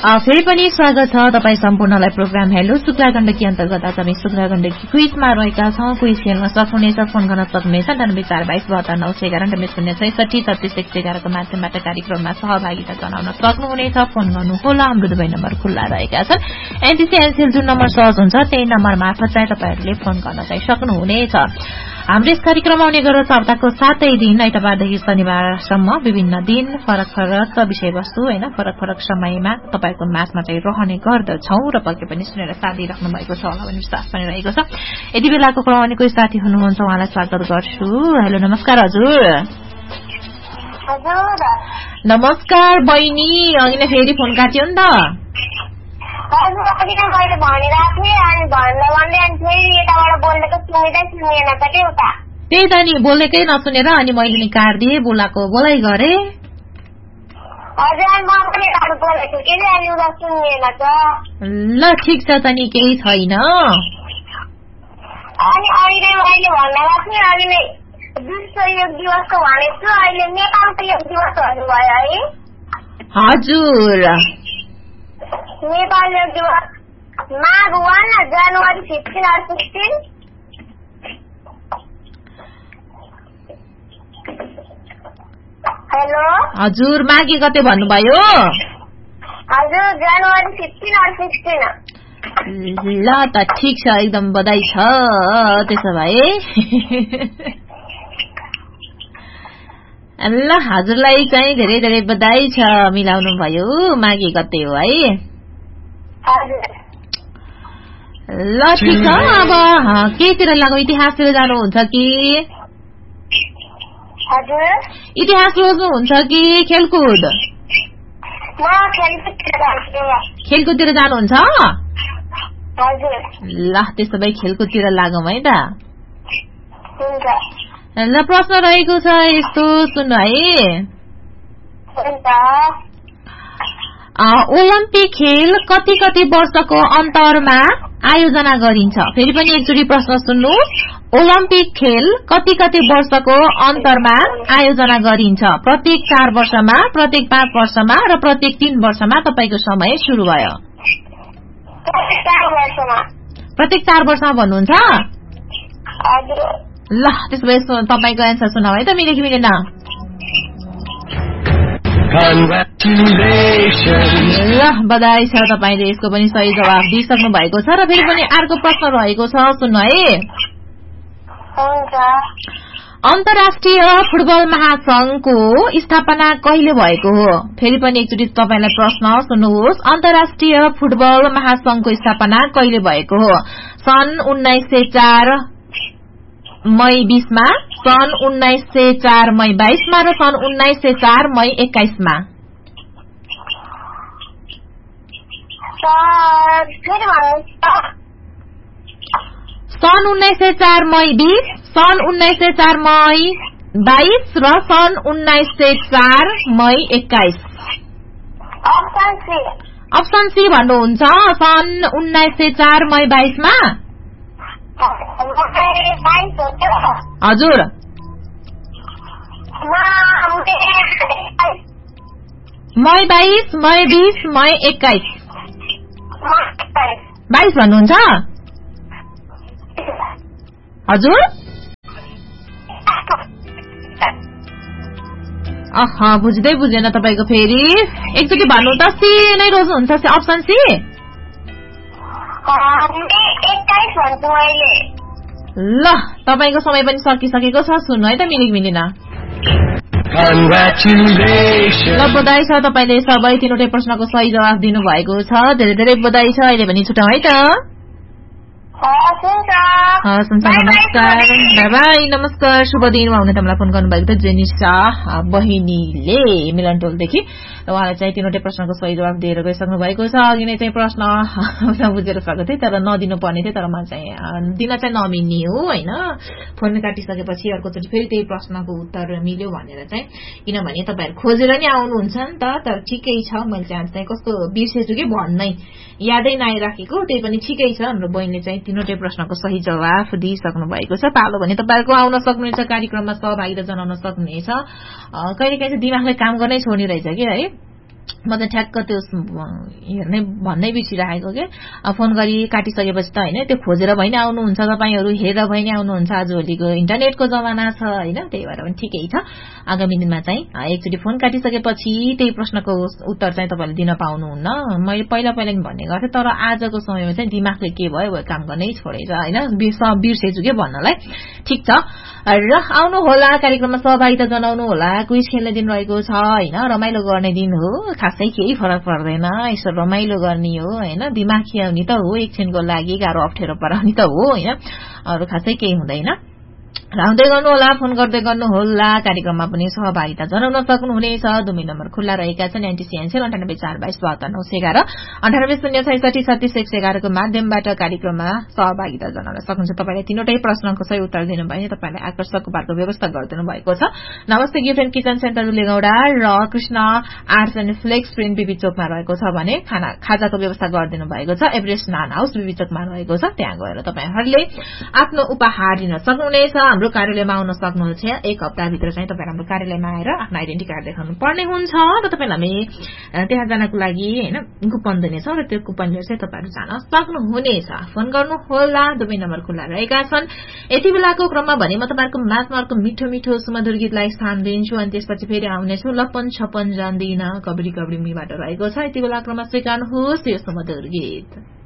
फेरि पनि स्वागत छ तपाईँ सम्पूर्णलाई प्रोग्राम हेलो शुक्ला गण्डकी अन्तर्गत आज हामी शुक्ला गण्डकी क्विजमा रहेका छौं। क्विज खेल्न सक्नुहुनेछ, फोन गर्न सक्नुहुनेछ 9442729063 को माध्यमबाट कार्यक्रममा सहभागिता जनाउन सक्नुहुनेछ। फोन गर्नुहोला, हाम्रो दुवै नम्बर खुल्ला रहेका छन्। एनटीसी एनसीएल जुन नम्बर सहज हुन्छ त्यही नम्बर मार्फत चाहिँ तपाईहरूले फोन गर्न चाहिँ सक्नुहुनेछ। हाम्रो यस कार्यक्रम आउने गर्छ हप्ताको 7 दिन आइतबारदेखि शनिबारसम्म, विभिन्न दिन फरक फरक विषयवस्तु हैन, फरक फरक समयमा तपाईको माझमा चाहिँ रहने गर्दछौं र पक्कै पनि सुनेर साथ दिइराख्नु भएको छ होला भन्ने विश्वास पनि रहेको छ। यति बेलाको क्रममा कोही साथी हुनुहुन्छ, उहाँलाई स्वागत गर्छु। हेलो नमस्कार हजुर। हजुर नमस्कार बहिनी, अघि नै फेरि फोन काट्यो नि त। हजुर अघि नै मैले भनिरहेको थिएँ अनि भन्दै अनि फेरि यताबाट बोलेको सुनिएन त के उता। त्यही त नि, बोलेकै नसुनेर अनि मैले नि काट्दिए, बोलाइ गरे। हजुर अनि म पनि बोलेको के अनि उता सुनिएन त। ल ठिक छ त नि, केही छैन। अनि अघि नै मैले भन्दा थिएँ अघि नै विश्व योग दिवसको भनेको छु, अहिले नेपालको योग दिवस भन्नुभयो है। हजुर नेपाल योग दिवस माघ 1 जनवरी 15 और 16। हेलो हजुर, माघे गते भन्नुभयो। हजुर जनवरी 15 और 16। ल त ठिक छ, एकदम बधाई छ त्यसो भए। ल हजुरलाई चाहिँ धेरै धेरै बधाई छ, मिलाउनु भयो, माघे गते हो है। ल ठिक छ, अब केतिर लागौ, इतिहासतिर जानुहुन्छ कि इतिहास रोज्नुहुन्छ कि खेलकुद? खेलकुदतिर जानुहुन्छ? ल त्यसो भए खेलकुदतिर लागौँ है त। ल प्रश्न रहेको छ यस्तो, सुन्नु है। ओलम्पिक खेल कति कति वर्षको अन्तरमा आयोजना गरिन्छ? फेरि पनि एकचोटि प्रश्न सुन्नु। ओलम्पिक खेल कति कति वर्षको अन्तरमा आयोजना गरिन्छ? प्रत्येक 4 वर्षमा, प्रत्येक 5 वर्षमा र प्रत्येक 3 वर्षमा तपाईको समय सुरु भयो। प्रत्येक 4 वर्षमा भन्नुहुन्छ? ल त्यसो भए तपाईको एन्सर सुनाऊ है त, मिले कि मिलेन? ल बधाई छ, तपाईले यसको पनि सही जवाफ दिइसक्नु भएको छ। र फेरि पनि अर्को प्रश्न रहेको छ, सुन्नु है। अन्तर्राष्ट्रिय फुटबल महासंघको स्थापना कहिले भएको हो? फेरि पनि एकचोटि तपाईलाई प्रश्न सुन्नुहोस्। अन्तर्राष्ट्रिय फुटबल महासंघको स्थापना कहिले भएको हो? सन् 1904 मई 20 मा, सन् 1904 मई 22 मा र सन् 1904 मई 21 मा। सन् 1904 मई 20, सन् 1904 मई 22 र सन् 1904 मई 21। अप्सन सी भन्नुहुन्छ, सन् 1904 मई 22 मा। हजुर मई 22, मई 20, मई 21। 22 भन्नुहुन्छ? हजुर बुझेन तपाईको। फेरि एकचोटि भन्नु त, सी नै रोज्नुहुन्छ? Option C? ल तपाईको समय पनि सकिसकेको छ, सुन्नु है त, मिले कि मिलेन? ल बधाई छ, तपाईले सबै 3वटै प्रश्नको सही जवाफ दिनु भएको छ। धेरै धेरै बधाई छ। अहिले पनि छुटाउ है त। नमस्कार, बाई नमस्कार, शुभ दिन। उहाँले तपाईँलाई फोन गर्नुभएको थियो जेनिसा बहिनीले मिलनटोलदेखि। र उहाँलाई चाहिँ 3वटै प्रश्नको सही जवाफ दिएर गइसक्नु भएको छ। अघि नै चाहिँ प्रश्न बुझेर सकेको थिएँ, तर नदिनु पर्ने थियो, तर म चाहिँ दिन चाहिँ नमिल्ने हो हैन। फोन काटिसकेपछि अर्कोचोटि फेरि त्यही प्रश्नको उत्तर मिल्यो भनेर चाहिँ, किनभने तपाईहरु खोजेर नि आउनुहुन्छ नि त। तर ठिकै छ, मैले चाहिँ कस्तो बिर्सेछु कि भन्नै यादै नआइराखेको, त्यही पनि ठिकै छ। हाम्रो बहिनीले चाहिँ 3वटै प्रश्नको सही जवाफ दिइसक्नु भएको छ। पालो भने तपाईहरुको आउन सक्नुहुनेछ, कार्यक्रममा सहभागिता जनाउन सक्नुहुनेछ। कहिलेकाहीँ चाहिँ दिमागले काम गर्नै छोड्ने रहेछ कि है। म चाहिँ ठ्याक्क त्यो हेर्ने भन्नै बिर्सिरहेको के फोन गरी काटिसकेपछि त होइन त्यो खोजेर भइ नै आउनुहुन्छ तपाईहरू हेरेर भइ नै आउनुहुन्छ आजभोलिको इन्टरनेटको जमाना छ होइन त्यही भएर पनि ठिकै छ आगामी दिनमा चाहिँ एकचोटि फोन काटिसकेपछि त्यही प्रश्नको उत्तर चाहिँ तपाईले दिन पाउनुहुन्न मैले पहिला पनि भन्ने गर्थे तर आजको समयमा चाहिँ दिमागले के भयो काम गर्नै छोडेछ होइन बिर्सेछु के भन्नलाई ठिक छ र आउनु होला कार्यक्रममा सहभागिता जनाउनु होला क्विज खेल्ने दिन रहेको छ होइन रमाइलो गर्ने दिन हो खासै केही फरक पर्दैन यसो रमाइलो गर्ने हो होइन दिमाग खियाउने त हो एकछिनको लागि गाह्रो अप्ठ्यारो पराउने त हो होइन अरू खासै केही हुँदैन आउँदै गर्नु होला फोन गर्दै गर्नु होला कार्यक्रममा पनि सहभागिता जनाउन सक्नुहुनेछ दुवै नम्बर खुल्ला रहेका छन् एनटीसीएनसेल 9842272911 9806663611 को माध्यमबाट कार्यक्रममा सहभागिता जनाउन सक्नुहुन्छ तपाईले तीनवटै प्रश्नको सही उत्तर दिनु भयो तपाईले आकर्षक उपहारको व्यवस्था गरिदिनु भएको छ नमस्ते गिफ्ट एन्ड किचन सेन्टर दुलेगौडा र Krishna arts and flex print BB चोकमा रहेको छ भने खाजाको व्यवस्था गरिदिनु भएको छ एभरेस्ट नान हाउस बिबी चोकमा रहेको छ त्यहाँ गएर तपाईहरुले आफ्नो उपहार दिन सक्नुहुनेछ हाम्रो कार्यालयमा आउन सक्नुहुन्छ एक हप्ताभित्र चाहिँ तपाईहरु हाम्रो कार्यालयमा आएर आफ्नो आइडेन्टिटी कार्ड देखाउनु पर्ने हुन्छ र तपाईलाई हामी त्यहाँ जानको लागि हैन कुपन दिनेछौं र त्यो कुपन लिएर चाहिँ तपाईहरु जान सक्नुहुनेछ फोन गर्नु होला दुवै नम्बर खुल्ला रहेका छन् यति बेलाको क्रममा भने म तपाईहरुको माझमार्को मिठो मिठो सुमधुर गीतलाई स्थान दिन्छु अनि त्यसपछि फेरि आउनेछु लपन छपन जान्दिन कबडी कबडी मीबाट रहेको छ यति बेला क्रममा स्वीकार्नुहोस् यो सुमधुर गीत